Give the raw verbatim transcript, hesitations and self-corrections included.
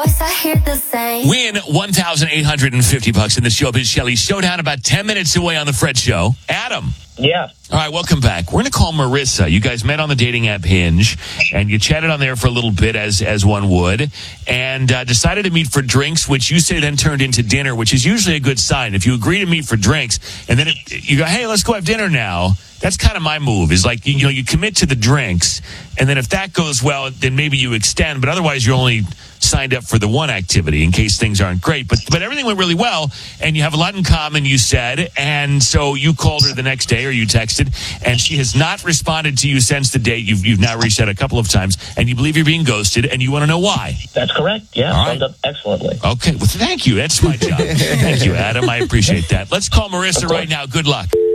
voice, I hear the same. Win one thousand eight hundred fifty bucks in the Showbiz Shelley Showdown, about ten minutes away on the Fred Show. Adam. Yeah. All right, welcome back. We're going to call Marissa. You guys met on the dating app Hinge, and you chatted on there for a little bit, as as one would, and uh, decided to meet for drinks, which you say then turned into dinner, which is usually a good sign. If you agree to meet for drinks, and then it, you go, hey, let's go have dinner now, that's kind of my move, is like, you know, you commit to the drinks, and then if that goes well, then maybe you extend, but otherwise you're only signed up for the one activity in case things aren't great. But but everything went really well, and you have a lot in common, you said, and so you called her the next day, or you texted, and she has not responded to you since the date. You've, you've now reached out a couple of times, and you believe you're being ghosted, and you want to know why. That's correct. Yeah, All summed right. up excellently. Okay, well, thank you. That's my job. Thank you, Adam. I appreciate that. Let's call Marissa right now. Good luck.